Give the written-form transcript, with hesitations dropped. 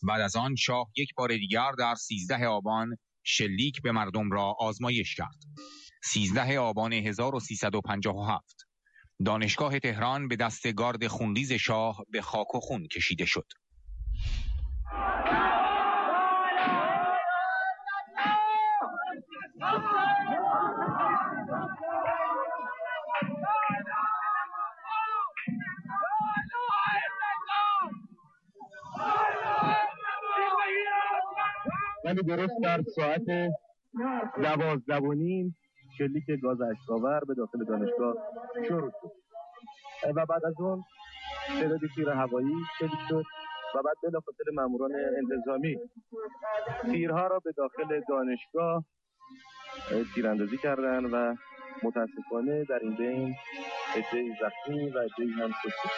بعد از آن شاه یک بار دیگر در 13 آبان شلیک به مردم را آزمایش کرد. 13 آبان 1357 دانشگاه تهران به دست گارد خونریز شاه به خاک و خون کشیده شد. ولی درست در ساعت 12:30 شلیک گاز اشک‌آور به داخل دانشگاه شروع شد و بعد از اون تعداد تیر هوایی شلیک شد و بعد بلافاصله ماموران انتظامی تیرها را به داخل دانشگاه تیراندازی کردند و متاسفانه در این بین عده‌ای زخمی و عده‌ای هم کشته